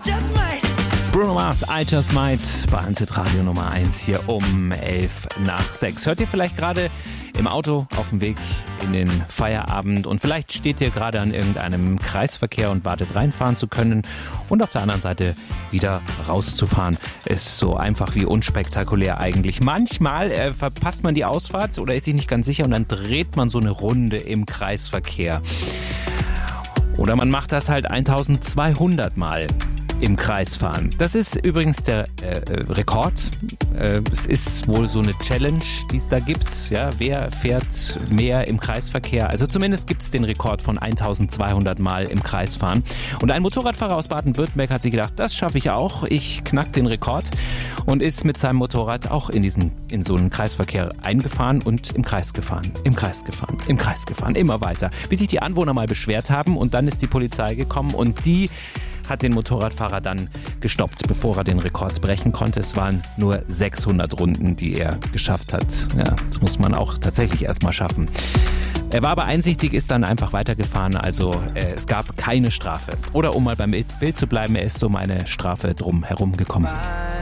Bruno Mars, I Just Might, bei Anzeit Radio Nummer 1 hier um 5:11. Hört ihr vielleicht gerade im Auto auf dem Weg in den Feierabend und vielleicht steht ihr gerade an irgendeinem Kreisverkehr und wartet reinfahren zu können und auf der anderen Seite wieder rauszufahren. Ist so einfach wie unspektakulär eigentlich. Manchmal verpasst man die Ausfahrt oder ist sich nicht ganz sicher und dann dreht man so eine Runde im Kreisverkehr. Oder man macht das halt 1200 Mal im Kreis fahren. Das ist übrigens der Rekord. Es ist wohl so eine Challenge, die es da gibt. Ja, wer fährt mehr im Kreisverkehr? Also zumindest gibt es den Rekord von 1200 Mal im Kreis fahren. Und ein Motorradfahrer aus Baden-Württemberg hat sich gedacht, das schaffe ich auch. Ich knack den Rekord und ist mit seinem Motorrad auch in so einen Kreisverkehr eingefahren und im Kreis gefahren, immer weiter. Bis sich die Anwohner mal beschwert haben und dann ist die Polizei gekommen und die hat den Motorradfahrer dann gestoppt, bevor er den Rekord brechen konnte. Es waren nur 600 Runden, die er geschafft hat. Ja, das muss man auch tatsächlich erstmal schaffen. Er war aber einsichtig, ist dann einfach weitergefahren, also es gab keine Strafe. Oder um mal beim Bild zu bleiben, er ist um eine Strafe drum herum gekommen.